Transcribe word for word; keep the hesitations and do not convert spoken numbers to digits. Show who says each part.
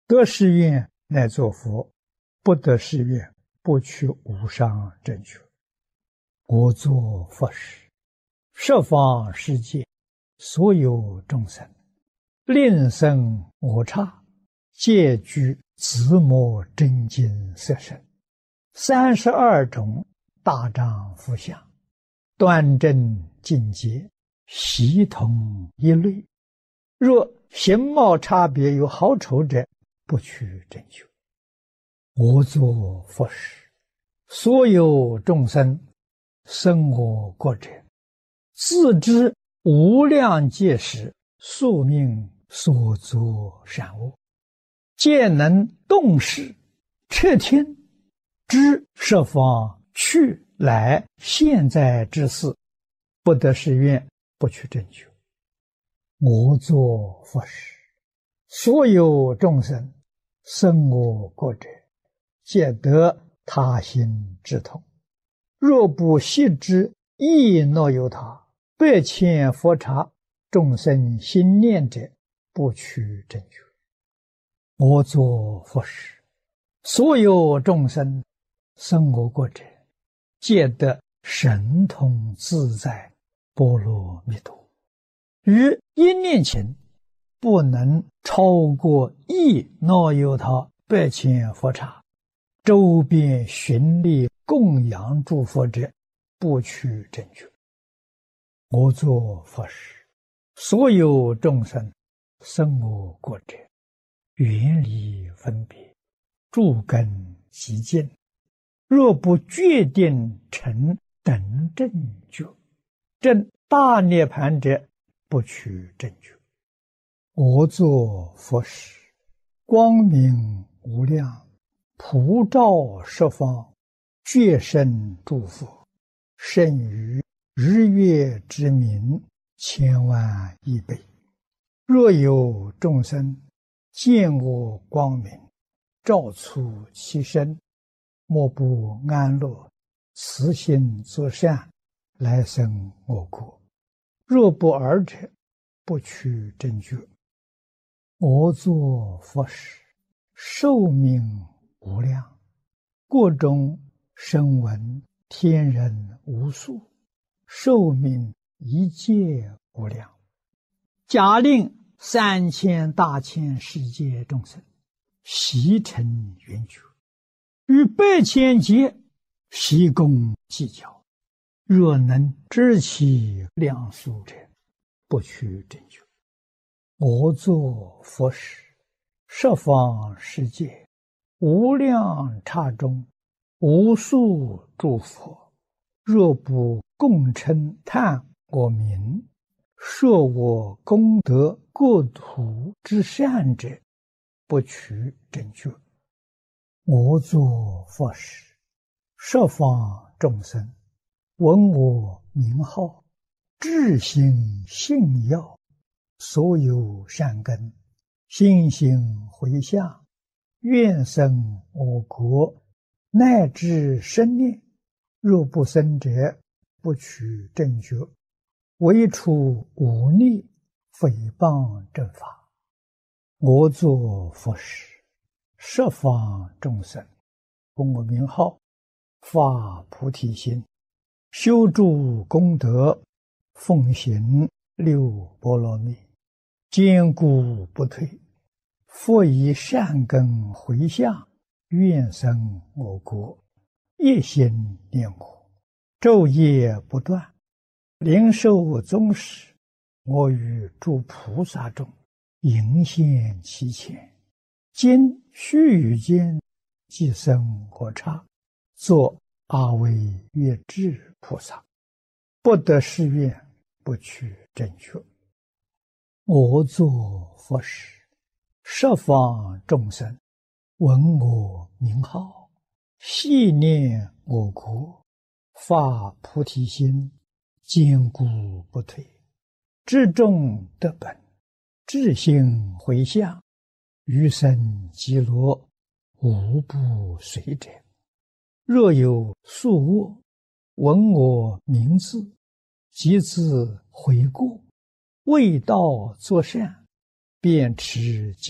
Speaker 1: 得誓愿乃作佛，不得誓愿不取无上正觉。我作佛时，十方世界所有众生，令生我刹，皆具自摩真经色身，三十二种大丈夫相，端正境界，悉同一类。若形貌差别有好丑者，不取正觉。我作佛时，所有众生生我国者，自知无量劫时宿命所作善恶，皆能动识彻听，知十方去来现在之事，不得誓愿不取正觉。我作佛时，所有众生生我国者，皆得他心之通。若不悉知亦若有他，百千佛刹众生心念者，不取正觉。我作佛时，所有众生生我国者，皆得神通自在波罗蜜多。于一念前，不能超过亦若有他百千佛刹，周边寻历供养诸佛者，不取正觉。我作佛时，所有众生生我国者，远离分别，诸根极净，若不决定成等正觉，证大涅盘者，不取正觉。我作佛时，光明无量，普照十方，觉生诸佛，胜于日月之明千万亿倍。若有众生见我光明，照出其身，莫不安乐，慈心作善，来生我国。若不尔者，不取正觉。我作佛时，寿命无量，国中声闻天人无数，寿命一切无量。假令三千大千世界众生悉成圆觉，于百千劫悉共计较，若能知其量数者，不取正觉。我作佛时，十方世界无量刹中，无数诸佛，若不共称叹我名，摄我功德国土之善者，不取正觉。我作佛时，十方众生闻我名号，至心信要，所有善根心行回向，愿生我国，乃至生念。若不生者，不取正觉。唯除忤逆诽谤正法。我作佛时，十方众生闻我名号，发菩提心，修诸功德，奉行六波罗蜜，坚固不退。复以善根回向，愿生我国，一心念我，昼夜不断，灵受宗室。我与诸菩萨中迎现其前，今须臾间即生我刹，作阿惟越致菩萨。不得誓愿，不取正觉。我作佛时，十方众生闻我名号，系念我国，发菩提心，坚固不退。至众得本，至心回向，余生极乐，无不随者。若有宿恶，闻我名字，即自悔过，为道作善，便持